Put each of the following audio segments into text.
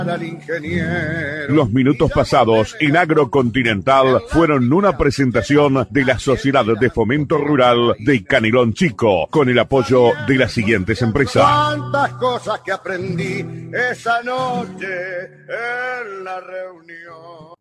Al ingeniero. Los minutos pasados en Agrocontinental fueron una presentación de la Sociedad de Fomento Rural de Canelón Chico, con el apoyo de las siguientes empresas. Cuántas cosas que aprendí esa noche en la reunión.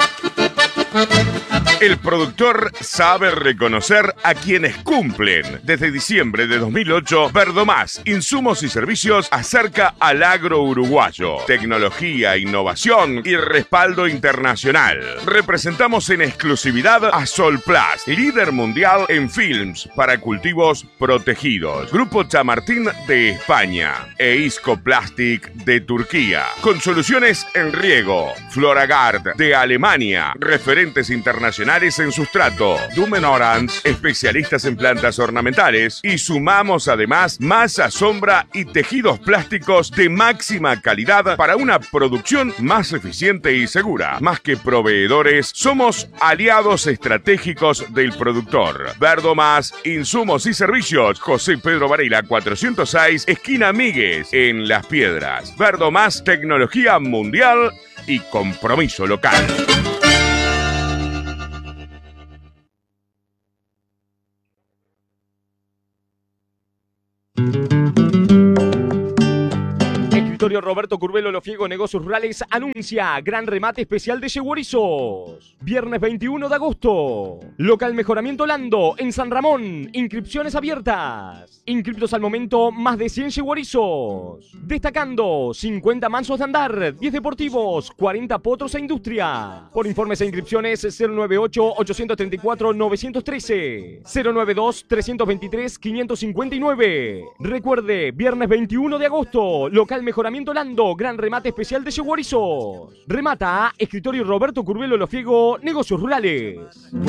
El productor sabe reconocer a quienes cumplen. Desde diciembre de 2008, Verdomás, insumos y servicios acerca al agro uruguayo. Tecnología, innovación y respaldo internacional. Representamos en exclusividad a Solplast, líder mundial en films para cultivos protegidos. Grupo Chamartín de España e Isco Plastic de Turquía. Con soluciones en riego. Floragard de Alemania. Referentes internacionales en sustrato. Dumen Orange, especialistas en plantas ornamentales. Y sumamos además masa, sombra y tejidos plásticos de máxima calidad para una producción más eficiente y segura. Más que proveedores, somos aliados estratégicos del productor. Verdomás, insumos y servicios. José Pedro Varela, 406, esquina Míguez, en Las Piedras. Verdomás, tecnología mundial y compromiso local. Escritorio Roberto Curvelo Lofiego Negocios Rurales anuncia gran remate especial de yeguerizos. Viernes 21 de agosto. Local Mejoramiento Lando en San Ramón. Inscripciones abiertas. Inscriptos al momento más de 100 yeguerizos. Destacando 50 mansos de andar, 10 deportivos, 40 potros e industria. Por informes e inscripciones 098-834-913. 092-323-559. Recuerde, viernes 21 de agosto. Local Mejoramiento Lando, gran remate especial de yeguerizos. Remata Escritorio Roberto Curvelo Lofiego, Negocios Rurales.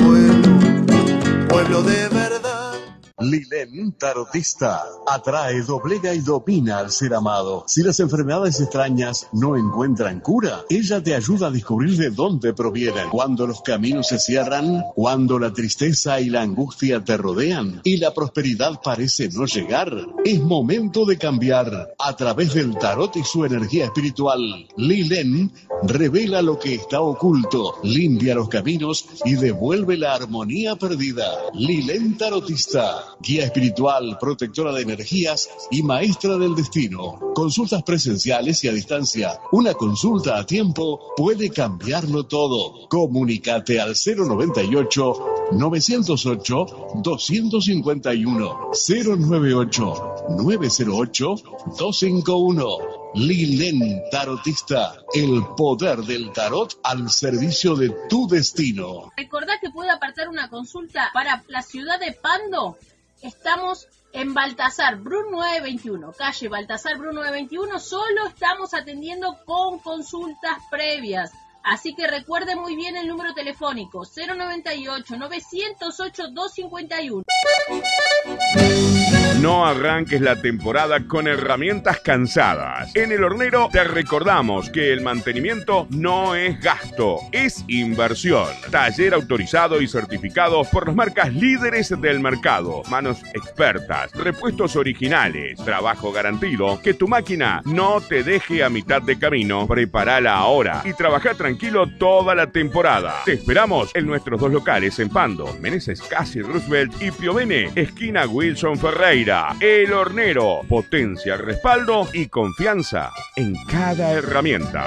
Pueblo de verdad. Lilén Tarotista atrae, doblega y domina al ser amado. Si las enfermedades extrañas no encuentran cura, ella te ayuda a descubrir de dónde provienen. Cuando los caminos se cierran, cuando la tristeza y la angustia te rodean y la prosperidad parece no llegar, es momento de cambiar. A través del tarot y su energía espiritual, Lilén revela lo que está oculto, limpia los caminos y devuelve la armonía perdida. Lilén Tarotista, guía espiritual, protectora de energías y maestra del destino. Consultas presenciales y a distancia. Una consulta a tiempo puede cambiarlo todo. Comunícate al 098-908-251. 098-908-251. Lilén Tarotista, el poder del tarot al servicio de tu destino. ¿Recordás que pude apartar una consulta para la ciudad de Pando? Estamos en Baltasar Bru 921, calle Baltasar Bru 921, solo estamos atendiendo con consultas previas. Así que recuerde muy bien el número telefónico 098-908-251. No arranques la temporada con herramientas cansadas. En El Hornero te recordamos que el mantenimiento no es gasto, es inversión. Taller autorizado y certificado por las marcas líderes del mercado. Manos expertas, repuestos originales, trabajo garantido. Que tu máquina no te deje a mitad de camino. Prepárala ahora y trabaja tranquilo toda la temporada. Te esperamos en nuestros dos locales en Pando, Meneses Casi Roosevelt y Piovene, esquina Wilson Ferreira. El Hornero, potencia, respaldo y confianza en cada herramienta.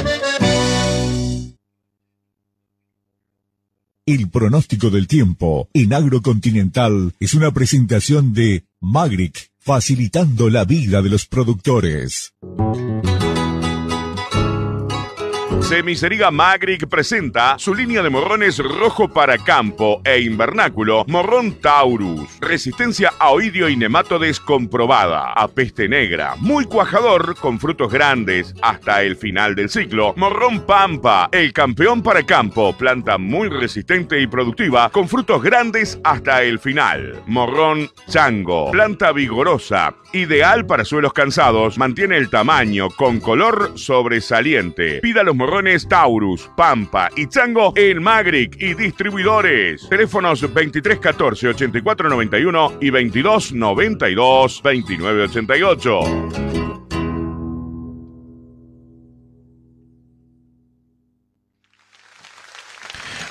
El pronóstico del tiempo en Agrocontinental es una presentación de Magric, facilitando la vida de los productores. Semiceriga Magric presenta su línea de morrones rojo para campo e invernáculo, morrón Taurus. Resistencia a oidio y nematodes comprobada, a peste negra, muy cuajador con frutos grandes hasta el final del ciclo. Morrón Pampa, el campeón para campo, planta muy resistente y productiva con frutos grandes hasta el final. Morrón Chango, planta vigorosa, ideal para suelos cansados, mantiene el tamaño con color sobresaliente. Pida los morrones Taurus, Pampa y Chango en Magric y distribuidores. Teléfonos 2314-8491 y 2292-2988.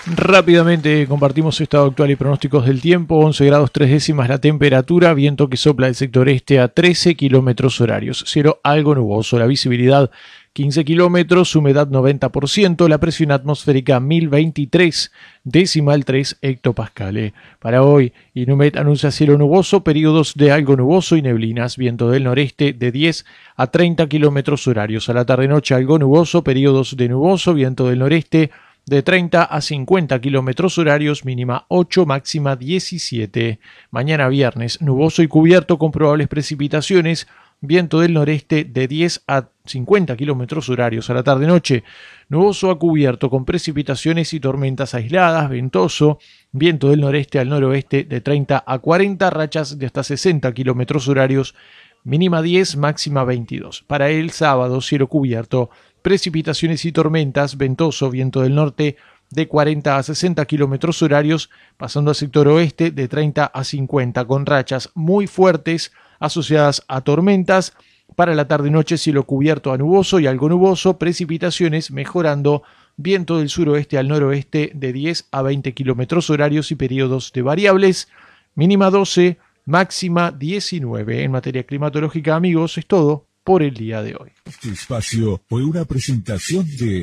Rápidamente compartimos estado actual y pronósticos del tiempo. 11 grados 3 décimas la temperatura, viento que sopla del sector este a 13 kilómetros horarios, cielo algo nuboso, la visibilidad 15 kilómetros, humedad 90%, la presión atmosférica 1023 decimal 3 hectopascales. Para hoy, Inumet anuncia cielo nuboso, periodos de algo nuboso y neblinas, viento del noreste de 10 a 30 kilómetros horarios. A la tarde-noche algo nuboso, periodos de nuboso, viento del noreste de 30 a 50 kilómetros horarios, mínima 8, máxima 17. Mañana viernes, nuboso y cubierto con probables precipitaciones, viento del noreste de 10 a 50 kilómetros horarios. A la tarde-noche, nuboso a cubierto con precipitaciones y tormentas aisladas, ventoso, viento del noreste al noroeste de 30 a 40, rachas de hasta 60 kilómetros horarios, mínima 10, máxima 22. Para el sábado, cielo cubierto, precipitaciones y tormentas, ventoso, viento del norte de 40 a 60 kilómetros horarios, pasando al sector oeste de 30 a 50, con rachas muy fuertes asociadas a tormentas. Para la tarde-noche, cielo cubierto a nuboso y algo nuboso, precipitaciones mejorando, viento del suroeste al noroeste de 10 a 20 kilómetros horarios y periodos de variables, mínima 12, máxima 19. En materia climatológica, amigos, es todo por el día de hoy. Este espacio fue una presentación de